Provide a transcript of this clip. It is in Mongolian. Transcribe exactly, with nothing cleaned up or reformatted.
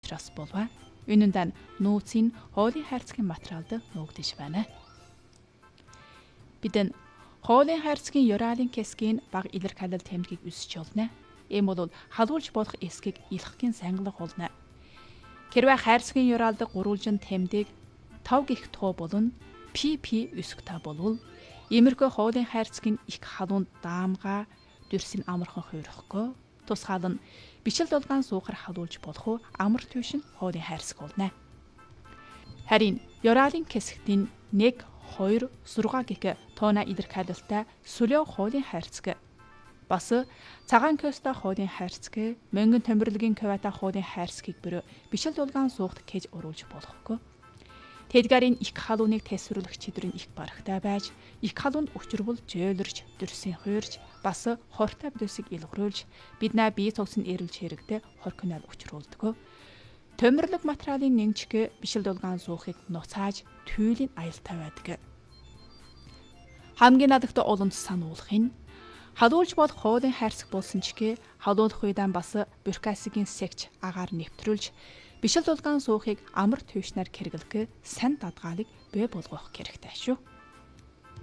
учраас болов. Үүнэн дан нууцын хуулийн хайрцагын материалд нуугдж байна. Бидэн хуулийн хайрцагын Уралын кэсгийн баг илэрх халал тэмдгийг үсэж олно. Ийм бол халуулж болох эсгийг илхэхин сангилах болно. Хэрвээ хайрцагын Уралд гурвалжин тэмдэг тав гих туу болон пи пи үсэг та болвол иймэрхүү хуулийн хайрцагын их халуунд даамга дүрсийн амархан хуурахгүй тусгаал нь бичил дулгаан суухар халуулж болох уу амар төвшин хуулийн хайрцаг болно. Харин Уралын кэсгтийн нэг хоёр сургаа гих тоона илэрх халалтай сүлөө хуулийн хайрцаг бас цагаан кёста хуулийн хайрцаг мөнгөн томирлогийн квата хуулийн хайрцагыг бүрөө бичил дулгаан суугт кэж уруулж болохгүй. Тэдгээрийн их халууныг тесвэрлэх чидрэн их барахтай байж их халуунд өчрвөл жөөлөрж дүрсийн хуурж бас хортой бүдэсийг илгрүүлж биднээ бие цогсон эрэлж хэрэгтэй хор канал өчрүүлдэг. Томирлог материалын нэгжиг бичил дулгаан суухыг нуцааж түйлийн аюултай байдаг. Хамгийн надагт олонд сануулах нь халуулж бол хуулийн хайрцаг болсон ч гээ халуулах үедээ бас бюрократикийн секч агаар нэвтрүүлж бичил дулгаан суухыг амар төвшнөр хэрэглэх сан дадгаалыг бий болгох хэрэгтэй шүү.